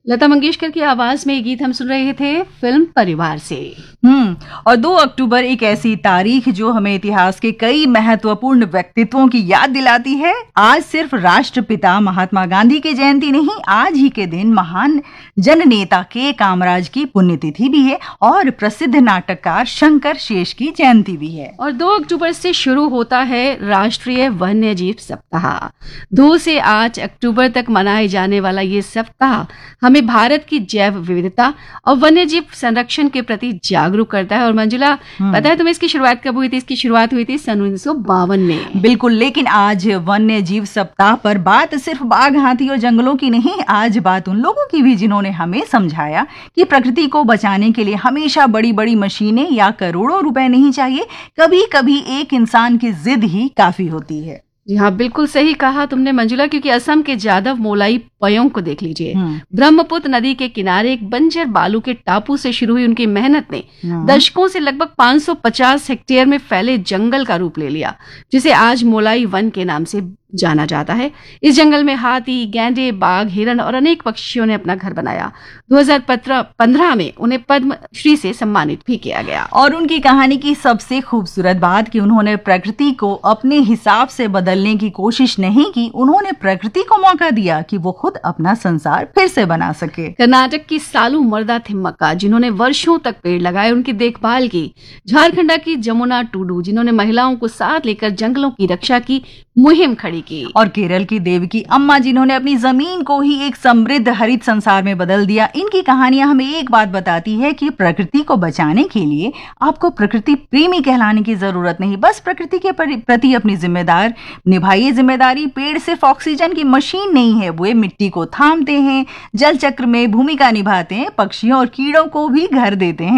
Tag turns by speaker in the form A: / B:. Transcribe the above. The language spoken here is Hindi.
A: लता मंगेशकर की आवाज में ये गीत हम सुन रहे थे फिल्म परिवार से।
B: और 2 अक्टूबर एक ऐसी तारीख जो हमें इतिहास के कई महत्वपूर्ण व्यक्तित्वों की याद दिलाती है। आज सिर्फ राष्ट्रपिता महात्मा गांधी की जयंती नहीं, आज ही के दिन महान जननेता के कामराज की पुण्यतिथि भी है और प्रसिद्ध नाटककार शंकर शेष की जयंती भी है।
A: और 2 अक्टूबर से शुरू होता है राष्ट्रीय वन्य जीव सप्ताह। 2 से 8 अक्टूबर तक मनाए जाने वाला ये सप्ताह हमें भारत की जैव विविधता और वन्य जीव संरक्षण के प्रति जागरूक करता है। और मंजुला, पता है तुम्हें इसकी शुरुआत कब हुई थी? इसकी शुरुआत हुई थी सन 1952 में।
B: बिल्कुल, लेकिन आज वन्य जीव सप्ताह पर बात सिर्फ बाघ, हाथी और जंगलों की नहीं, आज बात उन लोगों की भी जिन्होंने हमें समझाया कि प्रकृति को बचाने के लिए हमेशा बड़ी बड़ी मशीनें या करोड़ों रुपए नहीं चाहिए, कभी कभी एक इंसान की जिद ही काफी होती है।
A: जी हाँ, बिल्कुल सही कहा तुमने मंजुला, क्योंकि असम के जादव मोलाई पयोंग को देख लीजिए। ब्रह्मपुत्र नदी के किनारे एक बंजर बालू के टापू से शुरू हुई उनकी मेहनत ने दशकों से लगभग 550 हेक्टेयर में फैले जंगल का रूप ले लिया, जिसे आज मोलाई वन के नाम से जाना जाता है। इस जंगल में हाथी, गैंडे, बाघ, हिरण और अनेक पक्षियों ने अपना घर बनाया। 2015 में उन्हें पद्म श्री से सम्मानित भी किया गया।
B: और उनकी कहानी की सबसे खूबसूरत बात कि उन्होंने प्रकृति को अपने हिसाब से बदलने की कोशिश नहीं की, उन्होंने प्रकृति को मौका दिया कि वो खुद अपना संसार फिर से बना सके।
A: कर्नाटक की सालू मर्दा थिम्मक्का, जिन्होंने वर्षों तक पेड़ लगाए, उनकी देखभाल की। झारखंड की जमुना टूडू, जिन्होंने महिलाओं को साथ लेकर जंगलों की रक्षा की मुहिम खड़ी की।
B: और केरल की देवकी अम्मा, जिन्होंने अपनी जमीन को ही एक समृद्ध हरित संसार में बदल दिया। इनकी कहानियां हमें एक बात बताती है कि प्रकृति को बचाने के लिए आपको प्रकृति प्रेमी कहलाने की जरूरत नहीं, बस प्रकृति के प्रति अपनी जिम्मेदार निभाइए जिम्मेदारी। पेड़ सिर्फ ऑक्सीजन की मशीन नहीं है, वे मिट्टी को थामते हैं, जल चक्र में भूमिका निभाते हैं, पक्षियों और कीड़ों को भी घर देते हैं।